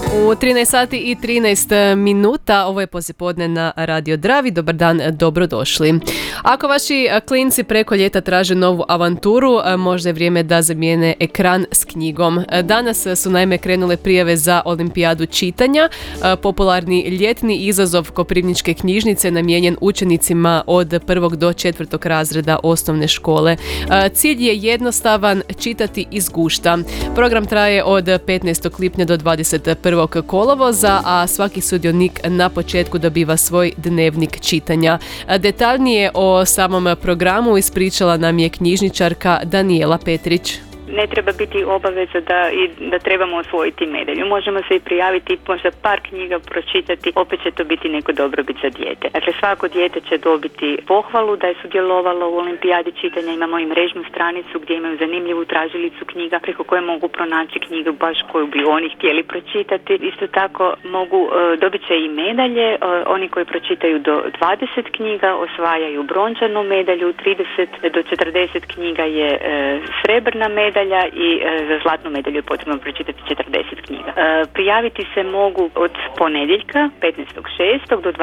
U 13 sati i 13 minuta, ovo je poslijepodne na Radio Dravi. Dobar dan, dobrodošli. Ako vaši klinci preko ljeta traže novu avanturu, možda je vrijeme da zamijene ekran s knjigom. Danas su naime krenule prijave za olimpijadu čitanja, popularni ljetni izazov Koprivničke knjižnice namijenjen učenicima od 1. do 4. razreda osnovne škole. Cilj je jednostavan, čitati iz gušta. Program traje od 15. lipnja do 21. kolovoza, a svaki sudionik na početku dobiva svoj dnevnik čitanja. Detaljnije o samom programu ispričala nam je knjižničarka Danijela Petrić. Ne treba biti obaveza da trebamo osvojiti medalju. Možemo se i prijaviti, možda par knjiga pročitati, opet će to biti neko dobrobit za dijete. Dakle, svako dijete će dobiti pohvalu da je sudjelovalo u olimpijadi čitanja. Imamo i mrežnu stranicu gdje imaju zanimljivu tražilicu knjiga preko koje mogu pronaći knjigu baš koju bi oni htjeli pročitati. Isto tako dobit će i medalje. Oni koji pročitaju do 20 knjiga osvajaju brončanu medalju, 30 do 40 knjiga je srebrna medalja i za zlatnu medalju je potrebno pročitati 40 knjiga. Prijaviti se mogu od ponedjeljka 15.6. do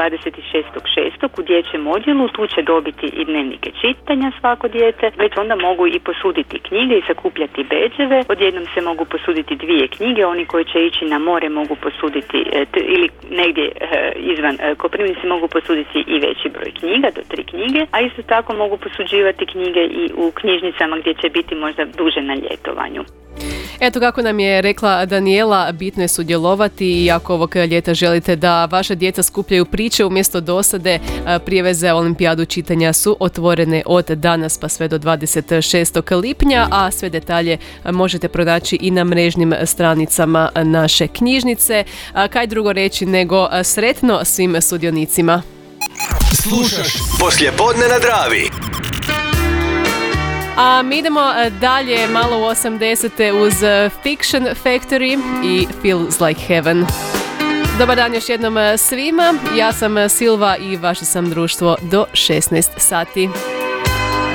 26.6. u dječjem odjelu. Tu će dobiti i dnevnike čitanja svako dijete. Već onda mogu i posuditi knjige i sakupljati bedževe. Odjednom se mogu posuditi 2 knjige. Oni koji će ići na more mogu posuditi ili negdje izvan Koprivnice mogu posuditi i veći broj knjiga, do 3 knjige. A isto tako mogu posuđivati knjige i u knjižnicama gdje će biti možda duže na ljetovanju. Eto, kako nam je rekla Danijela, bitno je sudjelovati i ako ovog ljeta želite da vaša djeca skupljaju priče umjesto dosade, prijave za olimpijadu čitanja su otvorene od danas pa sve do 26. lipnja, a sve detalje možete pronaći i na mrežnim stranicama naše knjižnice. Kaj drugo reći nego sretno svim sudionicima. Slušaš poslijepodne na Dravi. A mi idemo dalje malo u 80. uz Fiction Factory i Feels Like Heaven. Dobar dan još jednom svima, ja sam Silva i vaše sam društvo do 16 sati.